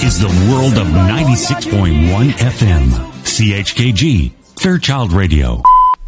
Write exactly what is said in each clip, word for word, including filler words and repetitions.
is the world of ninety-six point one F M C H K G Fairchild Radio。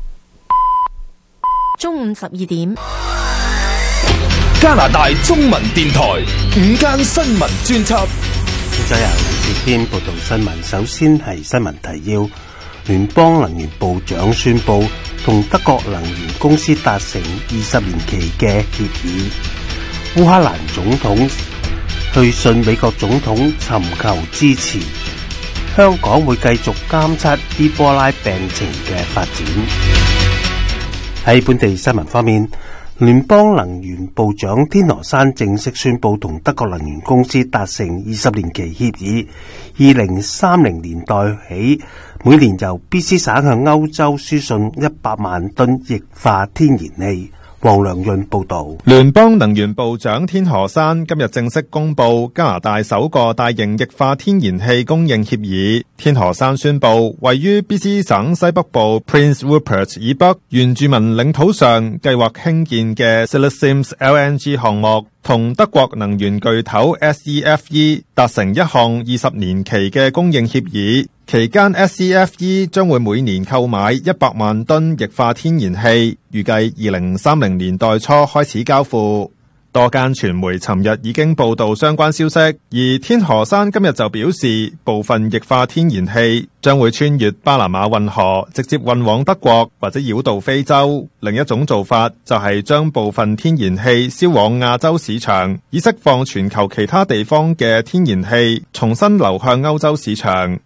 中午十二點， 加拿大中文電台午間新聞專輯。 現在由黎志堅報道新聞。首先係新聞提要：聯邦能源部長宣布同德國能源公司達成二十年期嘅協議。烏克蘭總統去信美國總統尋求支持。香港會繼續監測伊波拉病情嘅發展。喺本地新聞方面，聯邦能源部長天河山正式宣布同德國能源公司達成二十年期協議，二零三零年代起，每年由 B C 省向歐洲輸送一百萬噸液化天然氣。黃良潤報道。 聯邦能源部長天河山今日正式公布加拿大首個大型液化天然氣供應協議。天河山宣布，位於 B C 省西北部 Prince Rupert 以北原住民領土上計劃興建嘅 Silesims L N G 項目，同德國能源巨頭 S E F E 達成一項二十年期嘅供應協議。期間 S E F E 將會每年購買一百萬噸液化天然氣，預計二零三零年代初開始交付。多間傳媒尋日已經報道相關消息，而天河山今日就表示，部分液化天然氣將會穿越巴拿馬運河，直接運往德國或者繞道非洲。另一種做法就係將部分天然氣銷往亞洲市場，以釋放全球其他地方嘅天然氣重新流向歐洲市場。